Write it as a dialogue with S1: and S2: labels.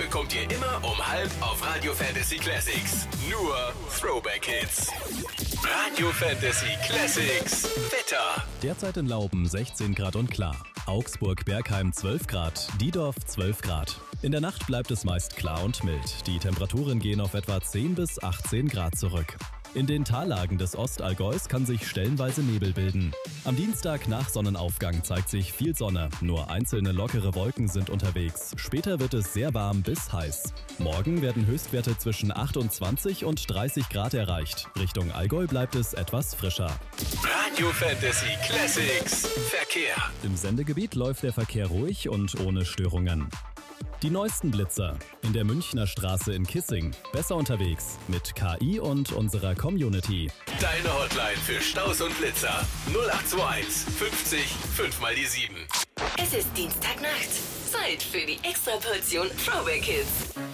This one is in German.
S1: bekommt ihr immer um 5 auf Radio Fantasy Classics. Nur Throwback Hits. Radio Fantasy Classics Wetter.
S2: Derzeit in Lauben 16 Grad und klar. Augsburg-Bergheim 12 Grad, Diedorf 12 Grad. In der Nacht bleibt es meist klar und mild. Die Temperaturen gehen auf etwa 10 bis 18 Grad zurück. In den Tallagen des Ostallgäus kann sich stellenweise Nebel bilden. Am Dienstag nach Sonnenaufgang zeigt sich viel Sonne, nur einzelne lockere Wolken sind unterwegs. Später wird es sehr warm bis heiß. Morgen werden Höchstwerte zwischen 28 und 30 Grad erreicht. Richtung Allgäu bleibt es etwas frischer.
S1: Radio Fantasy Classics Verkehr.
S2: Im Sendegebiet läuft der Verkehr ruhig und ohne Störungen. Die neuesten Blitzer. In der Münchner Straße in Kissing. Besser unterwegs. Mit KI und unserer Community.
S1: Deine Hotline für Staus und Blitzer. 0821 50 5 mal die 7.
S3: Es ist Dienstagnacht. Zeit für die Extraportion Throwback Hits.